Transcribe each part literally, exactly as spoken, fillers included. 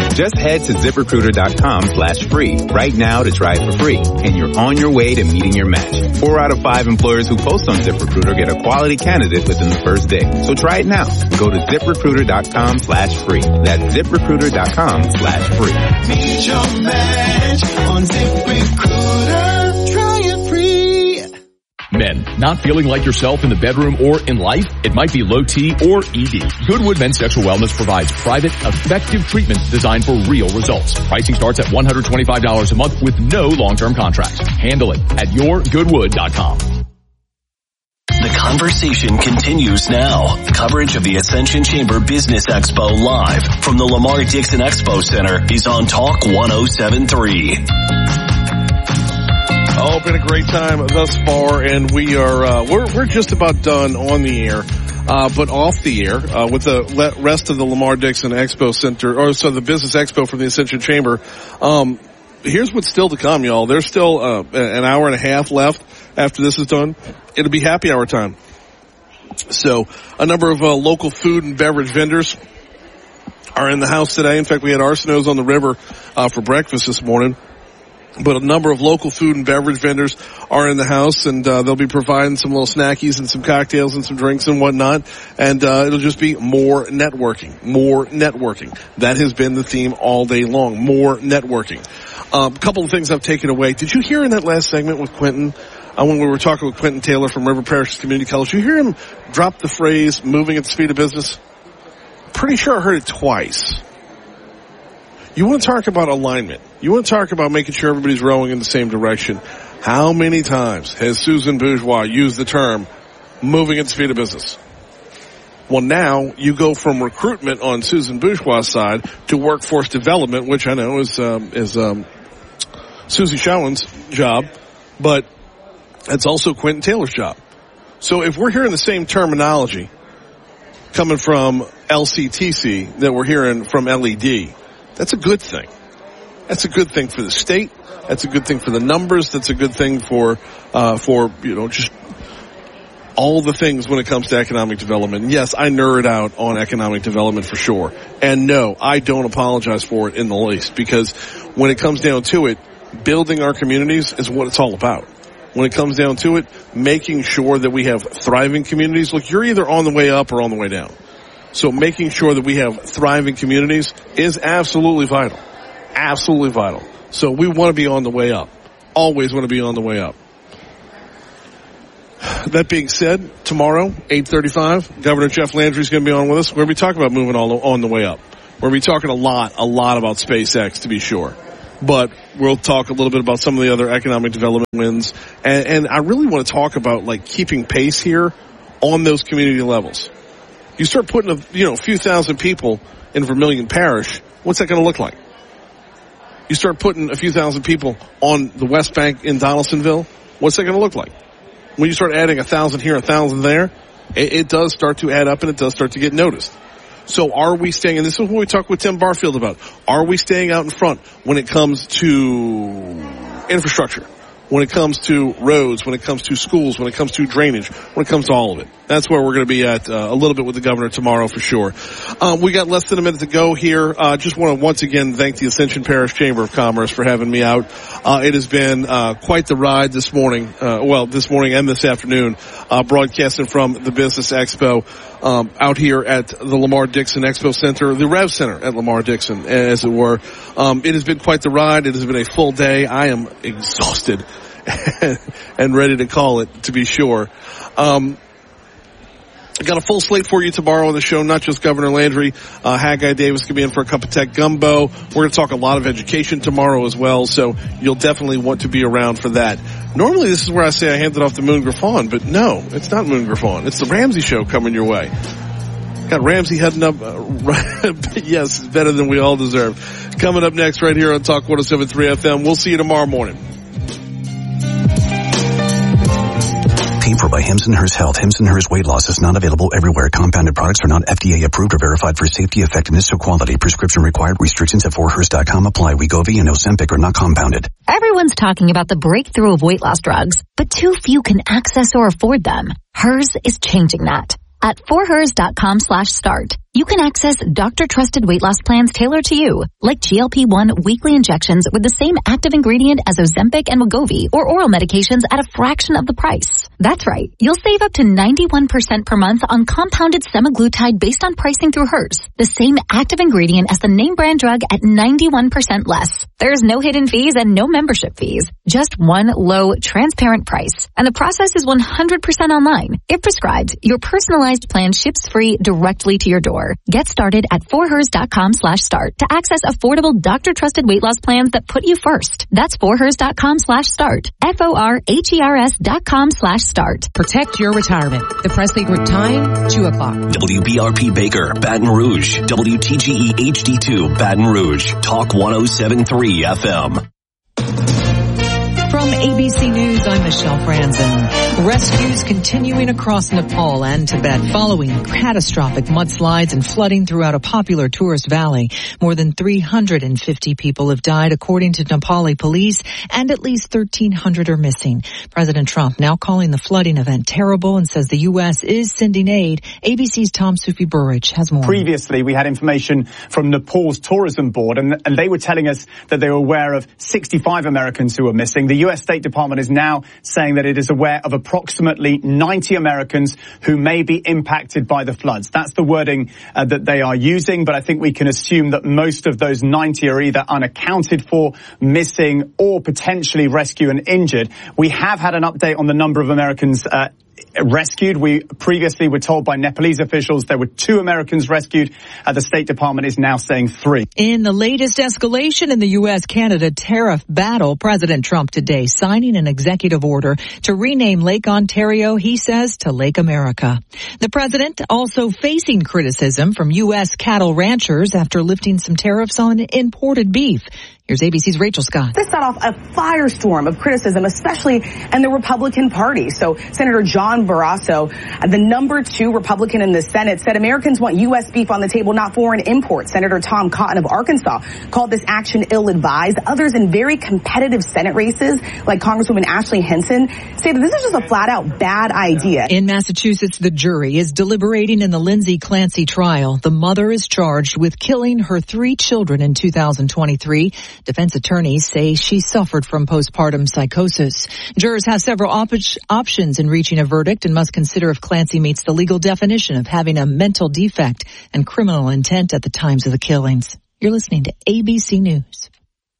Just head to ZipRecruiter.com slash free right now to try it for free, and you're on your way to meeting your match. Four out of five employers who post on ZipRecruiter get a quality candidate within the first day. So try it now. Go to ZipRecruiter.com slash free. That's ZipRecruiter.com slash free. Meet your match on ZipRecruiter. Try it free. Men, not feeling like yourself in the bedroom or in life? It might be low T or E D. Goodwood Men's Sexual Wellness provides private, effective treatment designed for real results. Pricing starts at one hundred twenty-five dollars a month with no long-term contracts. Handle it at your goodwood dot com. The conversation continues now. Coverage of the Ascension Chamber Business Expo live from the Lamar Dixon Expo Center is on Talk one oh seven point three. Oh, been a great time thus far, and we are uh, we're we're just about done on the air, uh, but off the air uh, with the le- rest of the Lamar Dixon Expo Center, or so the Business Expo from the Ascension Chamber. Um, here's what's still to come, y'all. There's still uh, an hour and a half left after this is done. It'll be happy hour time. So a number of uh, local food and beverage vendors are in the house today. In fact, we had Arsenault's on the river uh, for breakfast this morning. But a number of local food and beverage vendors are in the house, and uh, they'll be providing some little snackies and some cocktails and some drinks and whatnot. And uh, it'll just be more networking, more networking. That has been the theme all day long, more networking. A um, couple of things I've taken away. Did you hear in that last segment with Quentin, uh, when we were talking with Quentin Taylor from River Parish Community College, did you hear him drop the phrase, moving at the speed of business? Pretty sure I heard it twice. You want to talk about alignment. You want to talk about making sure everybody's rowing in the same direction. How many times has Susan Bourgeois used the term moving at the speed of business? Well, now you go from recruitment on Susan Bourgeois' side to workforce development, which I know is um, is um, Susie Shawin's job, but it's also Quentin Taylor's job. So if we're hearing the same terminology coming from L C T C that we're hearing from L E D, that's a good thing. That's a good thing for the state. That's a good thing for the numbers. That's a good thing for, uh, for, you know, just all the things when it comes to economic development. And yes, I nerd out on economic development for sure. And no, I don't apologize for it in the least, because when it comes down to it, building our communities is what it's all about. When it comes down to it, making sure that we have thriving communities. Look, you're either on the way up or on the way down. So making sure that we have thriving communities is absolutely vital. Absolutely vital. So we want to be on the way up. Always want to be on the way up. That being said, tomorrow, eight thirty-five, Governor Jeff Landry is going to be on with us. We're going to be talking about moving all on the way up. We're going to be talking a lot, a lot about SpaceX, to be sure. But we'll talk a little bit about some of the other economic development wins. And, and I really want to talk about, like, keeping pace here on those community levels. You start putting a, you know, a few thousand people in Vermilion Parish, what's that going to look like? You start putting a few thousand people on the West Bank in Donaldsonville, what's that going to look like? When you start adding a thousand here, a thousand there, it, it does start to add up and it does start to get noticed. So are we staying, and this is what we talked with Tim Barfield about, are we staying out in front when it comes to infrastructure, when it comes to roads, when it comes to schools, when it comes to drainage, when it comes to all of it? That's where we're going to be at uh, a little bit with the governor tomorrow for sure. Um, we got less than a minute to go here. Uh, just want to once again thank the Ascension Parish Chamber of Commerce for having me out. Uh, it has been uh, quite the ride this morning, uh, well, this morning and this afternoon, uh, broadcasting from the Business Expo um, out here at the Lamar Dixon Expo Center, the Rev Center at Lamar Dixon, as it were. Um, it has been quite the ride. It has been a full day. I am exhausted and ready to call it, to be sure. Um, I got a full slate for you tomorrow on the show, not just Governor Landry. Uh, Haggai Davis could be in for a cup of tech gumbo. We're going to talk a lot of education tomorrow as well, so you'll definitely want to be around for that. Normally this is where I say I handed off to Moon Griffon, but no, it's not Moon Griffon. It's the Ramsey Show coming your way. Got Ramsey heading up. Uh, right, yes, it's better than we all deserve. Coming up next right here on Talk one oh seven point three F M. We'll see you tomorrow morning. Paid for by Hims and Hers Health. Hims and Hers weight loss is not available everywhere. Compounded products are not F D A approved or verified for safety, effectiveness, or quality. Prescription required. Restrictions at four hers dot com apply. Wegovy and Ozempic are not compounded. Everyone's talking about the breakthrough of weight loss drugs, but too few can access or afford them. Hers is changing that. At forhers.com slash start, you can access doctor-trusted weight loss plans tailored to you, like G L P one weekly injections with the same active ingredient as Ozempic and Wegovy, or oral medications at a fraction of the price. That's right. You'll save up to ninety-one percent per month on compounded semaglutide based on pricing through Hers, the same active ingredient as the name brand drug at ninety-one percent less. There's no hidden fees and no membership fees. Just one low, transparent price. And the process is one hundred percent online. If prescribed, your personalized plan ships free directly to your door. Get started at forhers.com slash start to access affordable doctor-trusted weight loss plans that put you first. That's forhers.com slash start. F-O-R-H-E-R-S dot com slash start. Protect your retirement. The Press League time, two o'clock. W B R P Baker, Baton Rouge. W T G E H D two, Baton Rouge. Talk one oh seven point three F M. From A B C News, I'm Michelle Franzen. Rescues continuing across Nepal and Tibet following catastrophic mudslides and flooding throughout a popular tourist valley. More than three hundred fifty people have died, according to Nepali police, and at least thirteen hundred are missing. President Trump now calling the flooding event terrible and says the U S is sending aid. A B C's Tom Sufi Burridge has more. Previously, we had information from Nepal's tourism board, and, and they were telling us that they were aware of sixty-five Americans who were missing. The U S State Department is now saying that it is aware of approximately ninety Americans who may be impacted by the floods. That's the wording uh, that they are using, but I think we can assume that most of those ninety are either unaccounted for, missing, or potentially rescued and injured. We have had an update on the number of Americans uh, rescued. We previously were told by Nepalese officials there were two Americans rescued. Uh, the State Department is now saying three. In the latest escalation in the U S Canada tariff battle, President Trump today signing an executive order to rename Lake Ontario, he says, to Lake America. The president also facing criticism from U S cattle ranchers after lifting some tariffs on imported beef. Here's A B C's Rachel Scott. This set off a firestorm of criticism, especially in the Republican Party. So Senator John Barrasso, the number two Republican in the Senate, said Americans want U S beef on the table, not foreign imports. Senator Tom Cotton of Arkansas called this action ill-advised. Others in very competitive Senate races, like Congresswoman Ashley Henson, say that this is just a flat-out bad idea. In Massachusetts, the jury is deliberating in the Lindsay Clancy trial. The mother is charged with killing her three children in two thousand twenty-three. Defense attorneys say she suffered from postpartum psychosis. Jurors have several op- options in reaching a verdict and must consider if Clancy meets the legal definition of having a mental defect and criminal intent at the times of the killings. You're listening to A B C News.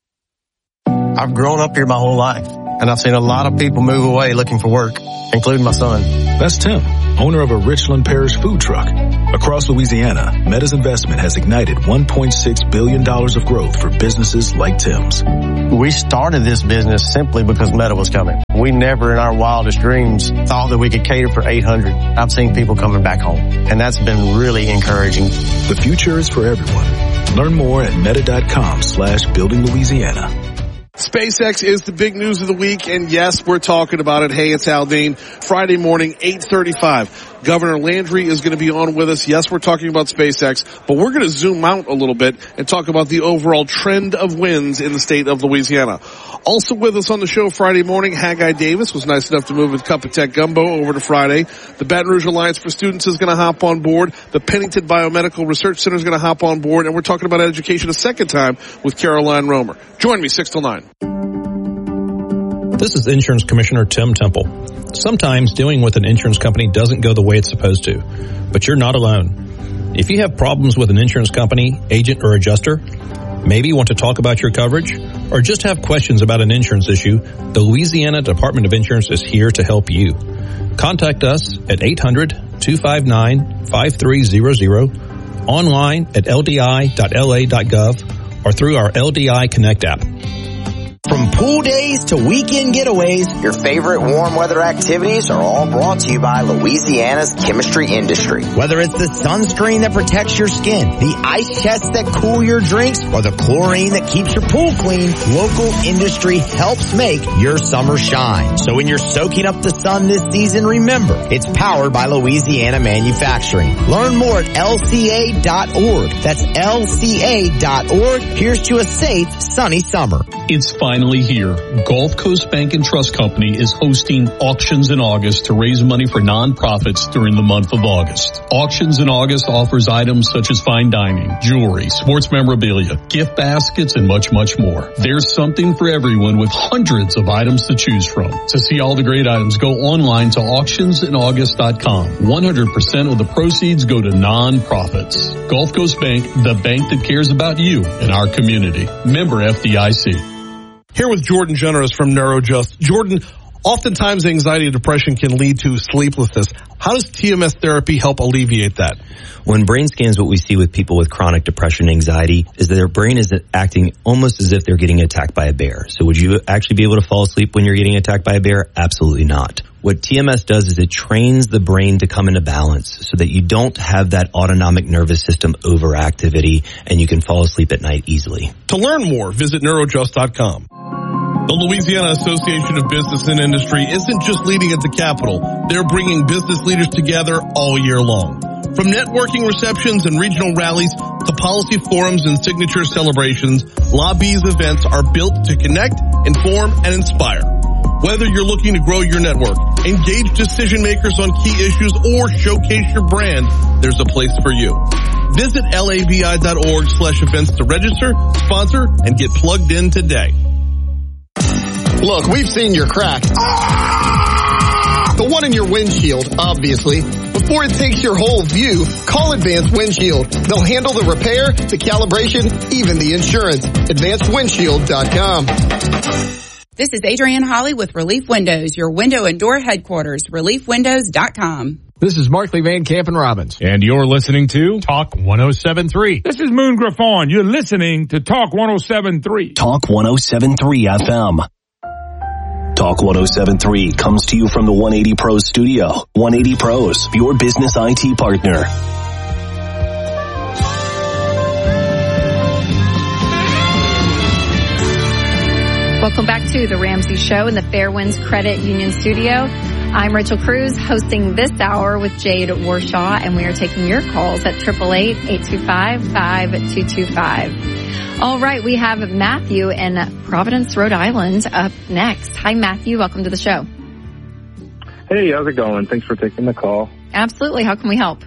I've grown up here my whole life, and I've seen a lot of people move away looking for work, including my son. That's Tim, owner of a Richland Parish food truck. Across Louisiana, Meta's investment has ignited one point six billion dollars of growth for businesses like Tim's. We started this business simply because Meta was coming. We never in our wildest dreams thought that we could cater for eight hundred. I've seen people coming back home, and that's been really encouraging. The future is for everyone. Learn more at meta.com slash building Louisiana. SpaceX is the big news of the week, and yes, we're talking about it. Hey, it's Haldane. Friday morning, eight thirty-five. Governor Landry is going to be on with us. Yes, we're talking about SpaceX, but we're going to zoom out a little bit and talk about the overall trend of winds in the state of Louisiana. Also with us on the show Friday morning, Haggai Davis was nice enough to move his Cup of Tech Gumbo over to Friday. The Baton Rouge Alliance for Students is going to hop on board. The Pennington Biomedical Research Center is going to hop on board, and we're talking about education a second time with Caroline Romer. Join me, six till nine. This is Insurance Commissioner Tim Temple. Sometimes dealing with an insurance company doesn't go the way it's supposed to, but you're not alone. If you have problems with an insurance company, agent, or adjuster, maybe you want to talk about your coverage, or just have questions about an insurance issue, the Louisiana Department of Insurance is here to help you. Contact us at eight hundred, two five nine, five three zero zero, online at l d i dot l a dot gov, or through our L D I Connect app. From pool days to weekend getaways, your favorite warm weather activities are all brought to you by Louisiana's chemistry industry. Whether it's the sunscreen that protects your skin, the ice chests that cool your drinks, or the chlorine that keeps your pool clean, local industry helps make your summer shine. So when you're soaking up the sun this season, remember, it's powered by Louisiana Manufacturing. Learn more at L C A dot org. That's L C A dot org. Here's to a safe, sunny summer. It's finally finally here. Gulf Coast Bank and Trust Company is hosting auctions in August to raise money for nonprofits during the month of August. Auctions in August offers items such as fine dining, jewelry, sports memorabilia, gift baskets, and much, much more. There's something for everyone with hundreds of items to choose from. To see all the great items, go online to auctions in august dot com. one hundred percent of the proceeds go to nonprofits. Gulf Coast Bank, the bank that cares about you and our community. Member F D I C. Here with Jordan Generous from NeuroJust. Jordan, oftentimes anxiety and depression can lead to sleeplessness. How does T M S therapy help alleviate that? When brain scans, what we see with people with chronic depression and anxiety is that their brain is acting almost as if they're getting attacked by a bear. So would you actually be able to fall asleep when you're getting attacked by a bear? Absolutely not. What T M S does is it trains the brain to come into balance so that you don't have that autonomic nervous system overactivity and you can fall asleep at night easily. To learn more, visit neurojust dot com. The Louisiana Association of Business and Industry isn't just leading at the Capitol. They're bringing business leaders together all year long. From networking receptions and regional rallies to policy forums and signature celebrations, Lobby's events are built to connect, inform, and inspire. Whether you're looking to grow your network, engage decision makers on key issues, or showcase your brand, there's a place for you. Visit labi.org slash events to register, sponsor, and get plugged in today. Look, we've seen your crack. Ah! The one in your windshield, obviously. Before it takes your whole view, call Advanced Windshield. They'll handle the repair, the calibration, even the insurance. advanced windshield dot com. This is Adrienne Holly with Relief Windows, your window and door headquarters, relief windows dot com. This is Markley Van Camp and Robbins. And you're listening to Talk one oh seven point three. This is Moon Griffon. You're listening to Talk one oh seven point three. Talk one oh seven point three F M. Talk one oh seven point three comes to you from the one eighty Pros studio. one eighty Pros, your business I T partner. Welcome back to the Ramsey Show in the Fairwinds Credit Union Studio. I'm Rachel Cruz, hosting this hour with Jade Warshaw, and we are taking your calls at eight eight eight, eight two five, five two two five. All right, we have Matthew in Providence, Rhode Island up next. Hi, Matthew. Welcome to the show. Hey, how's it going? Thanks for taking the call. Absolutely. How can we help?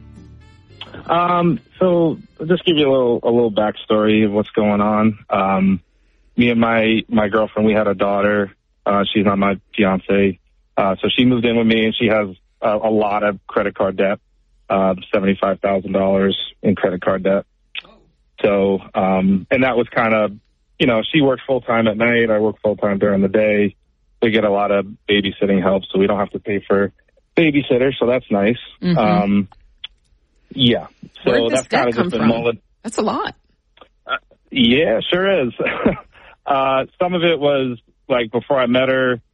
Um, so I'll just give you a little, a little backstory of what's going on. Um, me and my, my girlfriend, we had a daughter. Uh, she's not my fiance. Uh, so she moved in with me and she has a, a lot of credit card debt, uh, seventy-five thousand dollars in credit card debt. So, um, and that was kind of, you know, she works full time at night. I work full time during the day. We get a lot of babysitting help, so we don't have to pay for babysitters. So that's nice. Mm-hmm. Um, yeah. So that's kind of just been mullet. That's a lot. Uh, yeah, sure is. uh, some of it was like before I met her,